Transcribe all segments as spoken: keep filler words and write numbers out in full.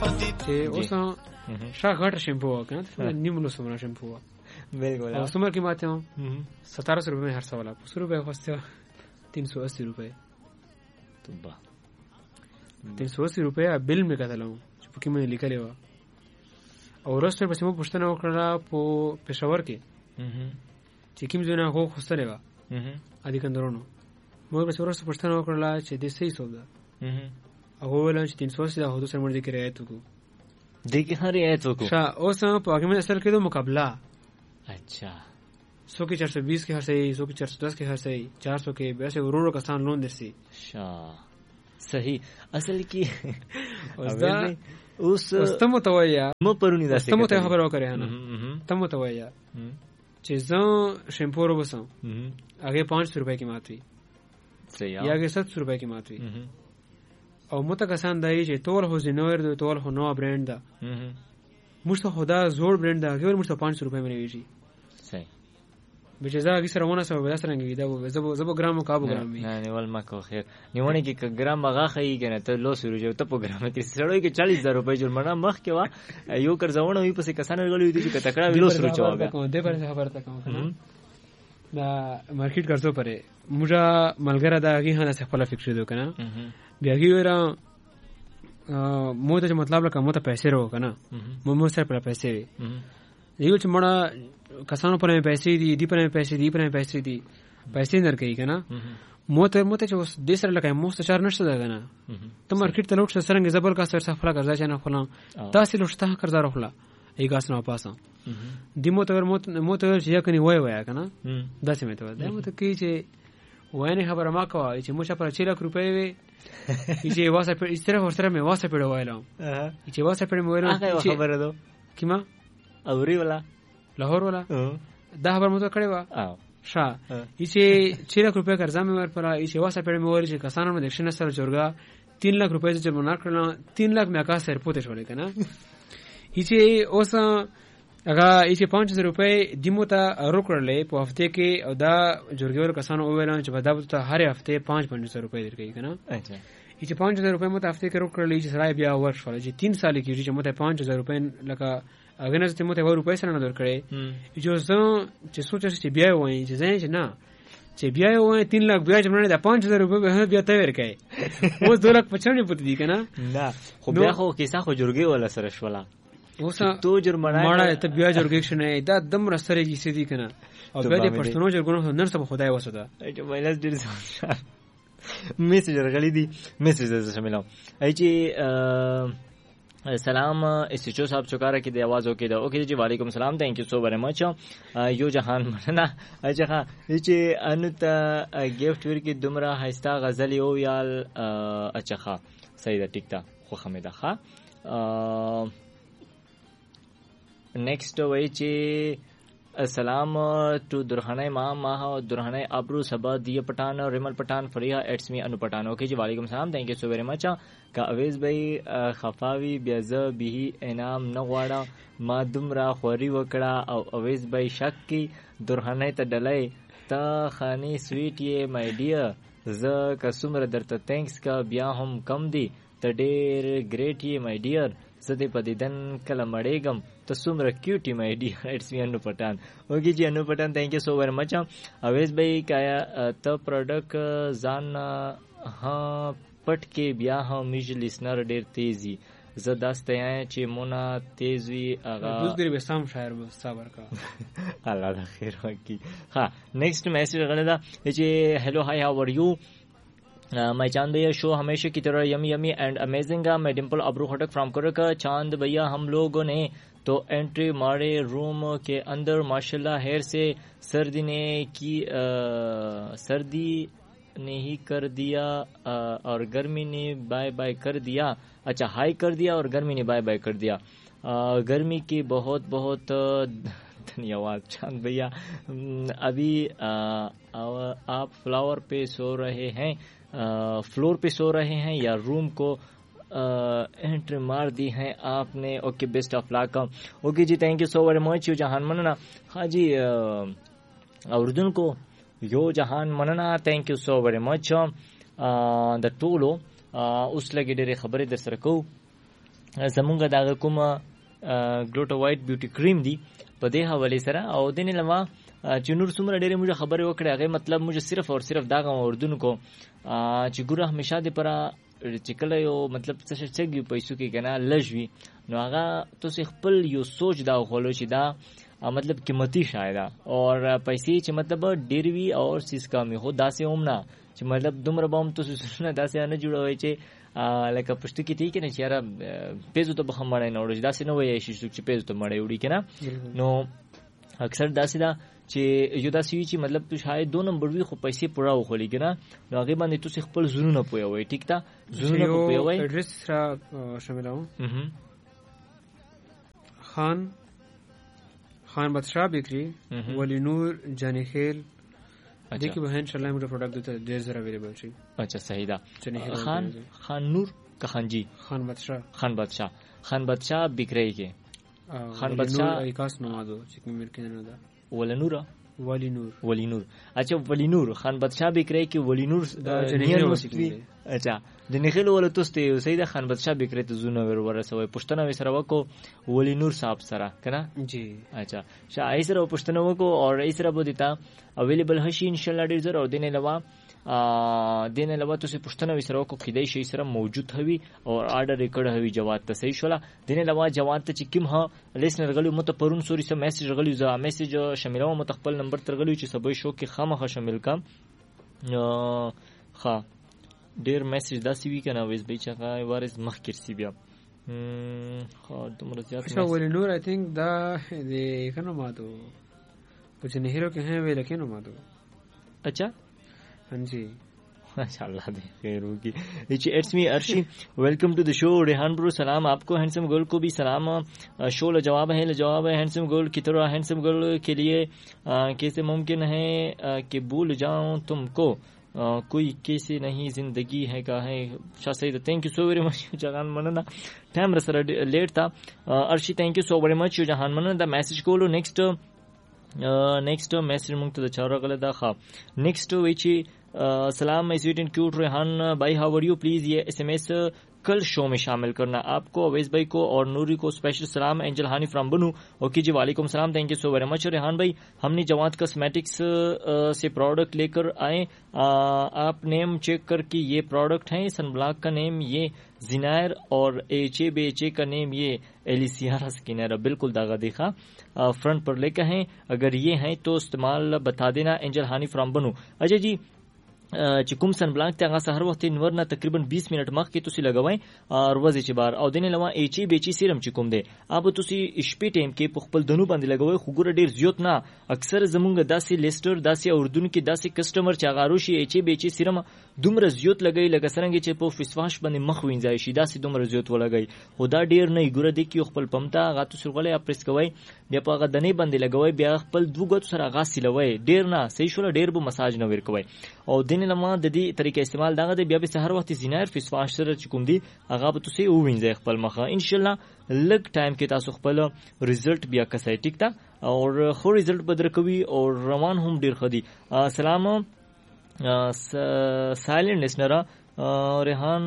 چې اوس شا غټ شیمپو وکنه نیم لو سمرا شیمپو بالکل और समर की बात है सतारह सौ रुपये में हर सवाल आपको सौ रुपये खोजते हो तीन सौ अस्सी रुपये तो बा तीन सौ अस्सी रुपये बिल में कहता हूँ चुपकी में लिखा लेवा और उस पर पश्चिम पुछते ना वकरा पो पेशावर के चिकिम जो ना हो खोजता लेवा अधिक अंदरों मोर पेशावर से पुछते ना वकरा चेदे सही सौदा अगो वाला तीन सौ अस्सी हो तो सर मर्दी के रहे तो को देखिए हर ये तो को शा उस समय पागे में असल के तो मुकाबला अच्छा सौ की चार सौ बीस के हर से सौ की चार सौ दस के हर से चार सौ के वैसे रोड का स्थान लोन देसी शाह सही असल की उस तम तवया म परुनी दासे तम तय खबर करे है ना तम तवया चीज़ों शैम्पू रो बसों आगे पाँच सौ रुपए की मात्री सही या आगे सात सौ रुपए की मात्री और मुता कसान दाई जे तोल हो जिनोर दो तोल हो नवा ब्रांड दा मुझसे खुदा जोड़ ब्रांड दा केवल मुझसे पाँच सौ रुपए में नहीं जी सही बिचेज़ा किसी रवाना सब वैसा रहेंगे इधर वो जब जब ग्राम में काबू ग्राम में ना निवाल माँ को खैर निवाने की ग्राम मगा खाई क्या ना तो लो शुरू जो तब वो ग्राम में किसी सड़ों के चालीस हजार रुपए जुर्माना मख के वा यो कर जाओ ना वही पसे कसान वाली हुई थी जो तकड़ा लो शुरू चुआ गया दे पर से खबर तक ना मार्केट कर दो परे मुझा मलगरा दा की हाँ ऐसे फला फिक्स दो कना ब्यागी वाला मोटे जो मतलब लगा मोटा पैसे रो कना मोमो से पर पैसे ये कुछ मरा कसानों पर पैसे दी दी पर पैसे दी पर पैसे दी पैसे नर कहीं कना मोटे मोटे जो देश लगा है मोस्ट चार नष्ट लगा ना तो मार्केट तलोट से सरंग जबल का सरसा फला कर जाए ना फला तासी लोटता कर जा रखला एक आसना पासा दिमो तो मोट मोट जिया कनी वह वह कना दस में तो दे मोटे की जे वह ने खबर माँ का इसे मुझे पर छह लाख रुपए वे इसे वासा पे इस तरह और तरह में वासा पेड़ हुआ है लाऊं इसे वासा पेड़ में हुआ है लाऊं खबर है तो किमा अवरी वाला लाहौर वाला दह बार मुझे कड़े वा शाह इसे छह लाख रुपए कर्जा में मार पड़ा इसे वासा पेड़ में हुआ है किसानों में दक्षिण सर जोरगा तीन लाख रुपए से जब मना करना तीन लाख में आकाश से पोते छोड़े का ना इसे ओसा अगर इसे पाँच हजार रुपए दिमोता रोक ले पो हफ्ते के अदा जोरगे और किसानों ओवेला जब अदा तो हर हफ्ते पाँच पाँच हजार रुपए दे गई का ना अच्छा इसे पाँच हजार रुपए मत हफ्ते के रोक ले इसे सराय ब्याह वर्ष वाला जी तीन साल की जी मत पाँच हजार रुपए लगा अगर न तो मत वो रुपए से ना दर करे जो जो जो सोचा से ब्याह हुए जो जाए ना जो ब्याह हुए तीन लाख ब्याह जब ना पाँच हजार रुपए हमें ब्याह तय कर वो दो लाख पचानवे पुती दी का ना ना हो ब्याह हो किसा हो जोरगे वाला सरस वाला वो सा तो जुर्माना मारा है तब ब्याह जोरगे क्षण है इधर दम रस्ते की सीधी करना और ब्याह दे पर्सनल जोरगों से नर सब खुदा है वो सदा जो माइनस डेढ़ सौ मैसेज रखली दी मैसेज से शामिल हूँ ऐसी सलाम इस्तिचो साहब चुकारा की आवाज़ ओके दो ओके जी वालेकुम सलाम thank you so very much यो जहान मना अच्छा हाँ इचे अनुत गिफ्ट वीर की दुमरा हस्ता गजली ओ याल अच्छा हाँ सही था ठीक था खो खमेदा हाँ नेक्स्ट वही चे सलाम टू दुरहाना माँ माह दुरहाना अब्रू सबा दिया पठान रिमल पठान फरिया एट्स मी अनु पठान ओके जी वालेकुम सलाम thank you so very much का अवेज भाई खफावी ब्याज बिही इनाम नगवाड़ा मा दुमरा खोरी वकड़ा और अवेज भाई शक की दुरहाना त डले ता खानी स्वीट ये माय डियर ज कसुमर दरत थैंक्स का ब्या हम कम दी त डेर ग्रेट ये माय डियर सदे पदिदन कला मड़ेगम तो सुमर cutie my dear it's me Anu Pathan ओके ji Anu Pathan thank you so very much Awez भाई काया त प्रोडक्ट जान हाँ पट के ब्या हम मिज लिसनर डेर तेजी जदास्त आए चे मोना तेजवी आगा बुज़दिर बेसाम शायर साबर का अल्लाह दा खैर की हाँ नेक्स्ट मैसेज गलदा ये hello hi how are you my चांद भैया शो हमेशा की तरह यमी यमी एंड अमेजिंग मैं डिम्पल अब्रू खटक फ्रॉम करक चांद भैया हम लोगों ने तो एंट्री मारे रूम के अंदर माशाल्लाह हेयर से सर्दी ने की आ, सर्दी ने ही कर दिया आ, और गर्मी ने बाय बाय कर दिया अच्छा हाई कर दिया और गर्मी ने बाय बाय कर दिया आ, गर्मी की बहुत बहुत धन्यवाद चांद भैया अभी आ, आप फ्लावर पे सो रहे हैं फ्लोर पे सो रहे हैं या रूम को एंट्री मार दी है आपने okay best of luck okay ji thank you so very much you जहान मनना हाँ जी अर्जुन को यो जहान मनना thank you so very much the Tolo उस लगे डेरे खबरें दर सरको زمونږ دا کوم ګلوټاوایټ بیوټي کریم دی په دې حواله سره او د نه لما چې نور څومره ډېرې موږ خبرې وکړې هغه مطلب موږ صرف او صرف دا غو اردن کو چې ګوره همیشه د پر چې کله یو مطلب څه څه پیسو کې کنه لږوي نو هغه تاسو خپل یو سوچ دا غولو چې دا مطلب قیمتي شاید اور پیسې چې مطلب ډېر وي او سیس کمی هو داسې هم نه چې مطلب دومره بام تاسو نه داسې نه جوړوي چې لکه پښتو کې تی کنه چې یاره پیسو ته به مړای نه وړي داسې نه وایي چې پیسو ته مړای وړي کنه نو اکثر داسې دا چې یو داسې وي چې مطلب تو شاید دو نمبر وي خو پیسې پورا وخولي کنه نو هغه باندې تاسو خپل زړونه پوي ټیک تا زړونه پوي ایڈریس را شامل ہوں خان خان بادشاہ بیکری ولی نور جانی خیل دیکھیں وہ انشاءاللہ میرا پروڈکٹ دیتا ہے دیر ذرا اویلیبل چی اچھا صحیح دا خان خان نور کا خان جی خان بادشاہ خان بادشاہ خان بادشاہ بیکری کے خان بادشاہ ایکاس نمادو چکمی مرکی ندا ولی نور ولی نور ولی نور اچھا ولی نور خان بادشاہ بیکری کے ولی نور نیل مستوی اچھا د نخیل ول توسته سید خان بادشاہ بیکری ته زونه ور ورسوي پښتنه وسره وکو ولی نور صاحب سره کنه جی اچھا شای سره پښتنه وکو اور ای سره بودتا اویلیبل هشي ان شاء الله ډیر زر او دینه لوا ا دینه لوا تاسو پښتنه وسره وکو کیدای شي سره موجود هوي او آرډر ریکارډ هوي جواد ته صحیح شولا دینه لوا جواد ته چکم ها لیسنر غلو مت پرون سوري سم میسج غلو ز میسج شاملو متخپل نمبر تر غلو چې سبوي شو کې خامخه شامل کم ها ډیر میسج داسې وی کنه ویس به چې هغه وارث مخ کرسی بیا خو دومره زیات اچھا ولی نور آئی تھنک دا دے کنه ماتو کچھ نهرو کې ہیں وی لکه نو ماتو اچھا ہاں جی ماشاءاللہ دے خیر ہوگی اچ اٹس می ارشی ویلکم ٹو دی شو ریحان برو سلام آپ کو ہینڈسم گرل کو بھی سلام شو لا جواب ہے لا جواب ہے ہینڈسم گرل کی طرح ہینڈسم گرل کے لیے کیسے ممکن ہے کہ بھول جاؤں تم کو کوئی کیسے نہیں زندگی ہے کا ہے شاہ سید تھینک یو سو ویری مچ جہان مننا ٹائم رسر لیٹ تھا ارشی تھینک یو سو ویری مچ جہان مننا دا میسج کولو نیکسٹ نیکسٹ میسج منگت دا چارا غلط دا خا نیکسٹ ویچی سلام مائی سویٹ اینڈ کیوٹ ریحان بھائی ہاؤ آر یو پلیز یہ ایس ایم ایس کل شو میں شامل کرنا آپ کو اویس بھائی کو اور نوری کو اسپیشل سلام اینجل ہانی فرام بنو اوکے جی وعلیکم السلام تھینک یو سو ویری مچ ریحان بھائی ہم نے جواد کاسمیٹکس سے پروڈکٹ لے کر آئے آپ نیم چیک کر کے یہ پروڈکٹ ہیں سن بلاک کا نیم یہ زینائر اور ایچ اے بے ایچ اے کا نیم یہ ایلیسیارا سکینر بالکل داغا دیکھا فرنٹ پر لے کے ہیں اگر یہ ہیں تو استعمال بتا دینا اینجل ہانی فرام بنو اجے جی چې کوم سن بلانک ته هغه سحر وخت نور نه تقریبا بیس منټ مخکې تاسو لګوئ او ورځې چې بار او دنه لوا ایچ ای بیچی سیرم چې کوم دی اب تاسو شپې ټیم کې په خپل دنو باندې لګوئ خو ګور ډیر زیات نه اکثر زمونږ داسې لیسټر داسې اردن کې داسې کسٹمر چې هغه روشي ایچ ای بیچی سیرم دومره زیات لګوي لکه څنګه چې په فیسواش باندې مخ وینځي شي داسې دومره زیات ولګوي خدا ډیر نه ګور دی کې خپل پمتا هغه تاسو غلې اپریس کوي بیا په هغه دنه باندې لګوي بیا خپل دوه ګوت سره هغه سیلوي ډیر نه صحیح شول ډیر به مساج نه ور کوي او دنه لما د دې طریقې استعمال دغه دی بیا به سحر وخت زینار فیس واش سره چې کوم دی هغه به تاسو ووینځئ خپل مخه ان شاء الله لګ ټایم کې تاسو خپل ریزلټ بیا کسای ټیک تا او خو ریزلټ بدر کوي او روان هم ډیر خدي سلام سائلنٹ لسنر ریحان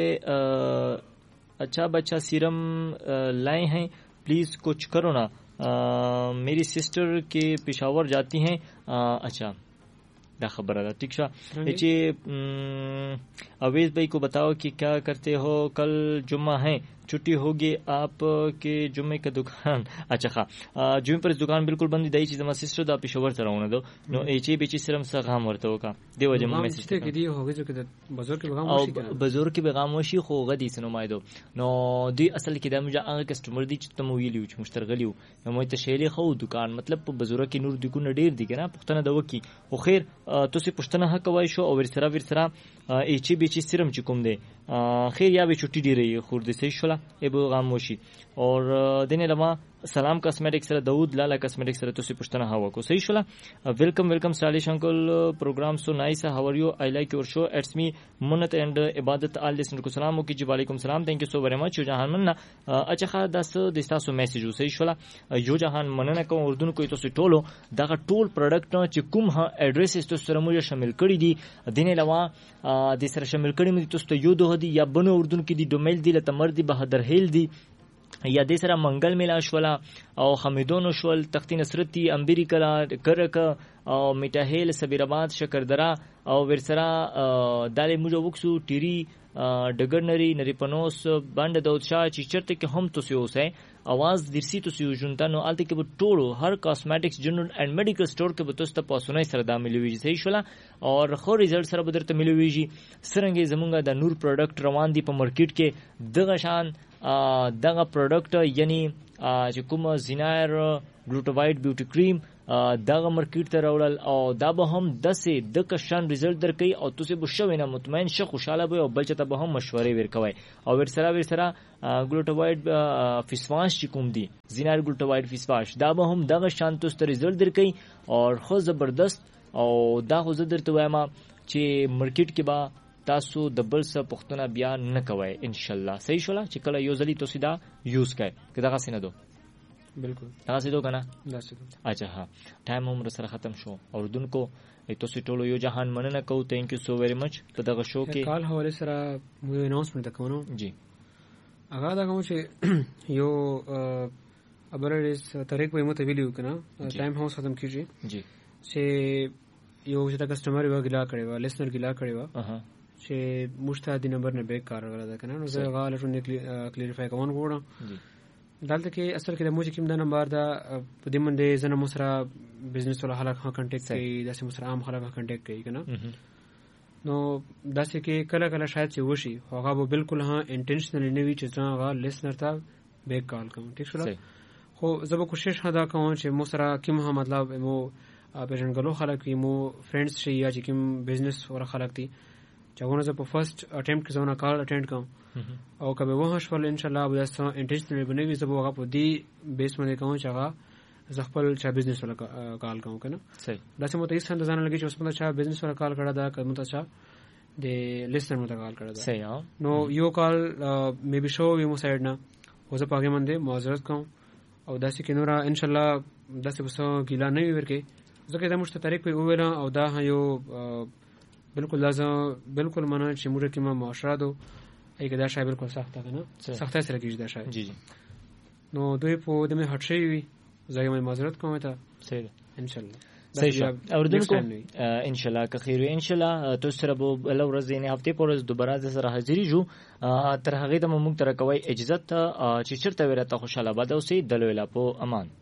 اچھا بچہ سیرم لائے ہیں پلیز کچھ کرو نا میری سسٹر کے پشاور جاتی ہیں اچھا دا خبر ہے ٹھیک شا اچھے اویس بھائی کو بتاؤ کہ کیا کرتے ہو کل جمعہ ہے چھٹی ہوگی آپ کے جمعے کا دکان اچھا خا جمعے پر دکان بالکل بند دی چیز ما سسٹر دا پشاور سره ونه دو نو ایچ بیچ سرم سره غام ورته وکا دی وجه ما میسج ته کې دی هوګه چې بازار کې پیغام وشي او بازار کې پیغام وشي خو غدي سنو مایدو نو دی اصل کې د موږ هغه کسٹمر دی چې تم ویلیو چې مشترغلیو نو مې ته شیلې خو دکان مطلب په بازار کې نور دکان ډیر دی کنه پښتنه دا وکی خو خیر تاسو پښتنه حق وای شو او ورسره ورسره ایچ بیچ سرم چې کوم دی خیر یا به چټی دی رہی خور دې صحیح شولا ابو غاموشي اور دنه لما سلام کاسمیٹک سره داود لالا کاسمیٹک سره تاسو پښتنه هوا کو صحیح شولا ویلکم ویلکم سالیش انکل پروگرام سو نائس ہاؤ آر یو آئی لائک یور شو اٹس می منت اینڈ عبادت آل لسنر کو سلام کی جی وعلیکم السلام تھینک یو سو ویری مچ جہان مننا اچھا خا داس د تاسو میسج صحیح شولا یو جہان مننه کوم اردن کوئی تاسو ټولو دا ټول پروډکټ چې کوم ها ایڈریس تاسو سره مو شامل کړی دي دنه لوا د سره شامل کړي مې تاسو ته یو دوه دی یا بنو اردن کې دی ډومیل دی لته مرد بهادر هیل دی یا د سره منګل میلا شولا او حمیدون شول تختی نصرتی امبری کلا کرک او میټاهیل سبیرآباد شکردرا او ورسره دالې موجو وکسو ټيري ډګرنری نری پنوس باندې داود شاه چې چرته کې هم تاسو اوسئ اواز درسي تاسو ژوندانو الته کې به ټولو هر کاسمیټکس جنرال اینڈ میډیکل سٹور کې به تاسو ته پاسونه سره دا ملويږي صحیح شولا او خو ریزلټ سره به درته ملويږي سرنګي زمونږه د نور پروډکټ روان دي په مارکیټ کې دغه شان دغه پروډکټ یعنی چې کوم زینایر ګلوټوایډ بیوټي کریم دغه مارکیټ ته راوړل او دا به هم دسه د کشان ریزلټ درکې او تاسو به شوي نه مطمئن شې خوشاله به او بل چته به هم مشورې ورکوي او ورسره ورسره ګلوټوایډ فیس واش چې کوم دی زینار ګلوټوایډ فیس واش دا به هم دغه شان تاسو ته ریزلټ درکې او خو زبردست او دا خو زه درته وایم چې مارکیټ کې به تاسو د بل څه پښتنه بیا نه کوي ان شاء الله صحیح شولا چې کله یو ځلی تاسو دا یوز کړئ کدا غسینه دو بالکل تاسو دو کنه لاسه اچھا ها ټایم هم سره ختم شو اردن کو تاسو ټولو یو جهان مننه کوو ثانک یو سو ویری مچ په دغه شو کې کال حواله سره مو اناونسمنت کوو جی هغه دا کوم چې یو ابرز طریق په مت ویلیو کنه ټایم هم ختم کیږي جی چې یو چې دا کسٹمر یو غلا کړی و لیسنر غلا کړی و اها چې مشتاق نمبر نه بیک کار غلا ده کنه نو زه غاله ټول کلیریفای کوم غوړم جی دلته کې اصل کې د موږ کوم د نمبر دا په دې منډه زنه مسره بزنس ولا خلک ها کنټیکټ کوي داسې مسره عام خلک ها کنټیکټ کوي کنه نو داسې کې کله کله شاید چې وشي هغه به بالکل ها انټنشنلی نه وي چې څنګه هغه لیسنر ته بیک کال کوم ٹھیک شو خو زه به کوشش هدا کوم چې مسره کوم ها مطلب مو پیژنګلو خلک مو فرندز شي یا چې کوم بزنس ور خلک دي چاونه زه په فرست اټمپټ کې زونه کال اټینډ کوم او کبه وه شول ان شاء الله به تاسو انټنشنلی بنوي زه به هغه په دې بیس باندې کوم چې هغه ز خپل چا بزنس ولا کال کوم کنه صحیح دا چې مو ته هیڅ اندازه نه لګي چې اوس مته چا بزنس ولا کال کړه دا کوم ته چا د لیسنر مته کال کړه دا صحیح نو یو کال می بي شو یو سایډ نه وزه پاګه باندې معذرت کوم او داسې کې نور ان شاء الله داسې وسو ګیلا نه وي ورکه ځکه دا مشته طریق په ویل او دا یو بالکل لازم بالکل منه چې موږ کې ما معاشره دو ایګه دا شای بالکل سخته کنه سخته سره کېږي دا شای جی جی نو دوی په دې مې هټ شي وي زه مې معذرت کوم ته صحیح ان شاء الله صحیح اردن کو ان شاء الله که خیر ان شاء الله تو سره به لو ورځې نه هفته پر دوباره د سره حاضری جو تر هغه د موږ تر کوي اجازه ته چې چرته ورته خوشاله بده اوسې دلویلا په امان